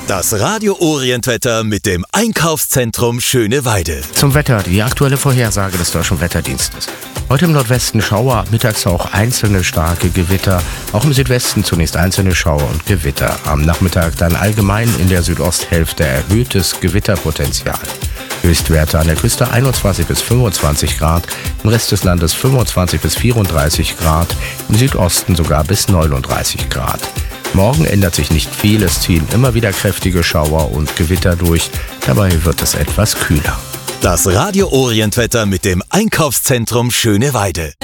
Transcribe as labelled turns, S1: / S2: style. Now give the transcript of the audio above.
S1: Das Radio Orientwetter mit dem Einkaufszentrum Schöneweide.
S2: Zum Wetter, die aktuelle Vorhersage des Deutschen Wetterdienstes. Heute im Nordwesten Schauer, mittags auch einzelne starke Gewitter. Auch im Südwesten zunächst einzelne Schauer und Gewitter. Am Nachmittag dann allgemein in der Südosthälfte erhöhtes Gewitterpotenzial. Höchstwerte an der Küste 21 bis 25 Grad, im Rest des Landes 25 bis 34 Grad, im Südosten sogar bis 39 Grad. Morgen ändert sich nicht viel, es ziehen immer wieder kräftige Schauer und Gewitter durch, dabei wird es etwas kühler.
S1: Das Radio Orientwetter mit dem Einkaufszentrum Schöneweide.